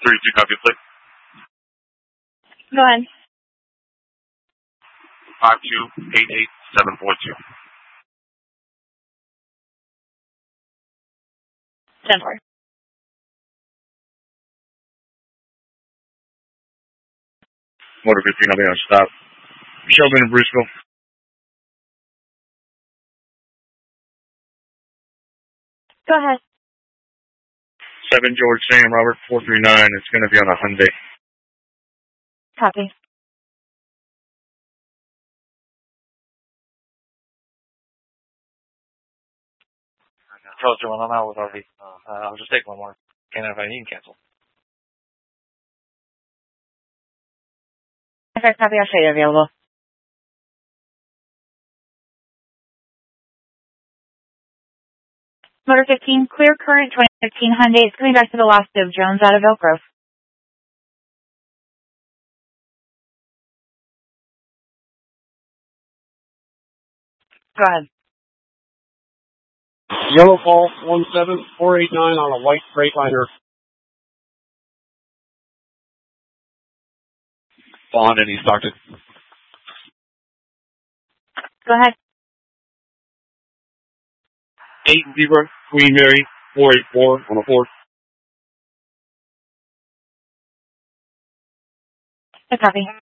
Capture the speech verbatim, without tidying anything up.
three two, copy, plate. Go ahead. five two eight eight seven four two. ten four. Motor fifteen, I'll be on stop. Shelburne and Bruceville. Go ahead. seven George Sam Robert four three nine. It's going to be on a Hyundai. Copy. Charles German, I'm out with R V. Uh, I'll just take one more. Can't have any, you can cancel. Okay, copy. I'll show you available. Motor fifteen, clear current twenty fifteen Hyundai. It's coming back to the lost of Jones out of Elk Grove. Go ahead. Yellow Fall one seven four eight nine on a white Freightliner. Bond and East Stockton. Go ahead. eight Zebra Queen Mary four eight four on a four. I copy.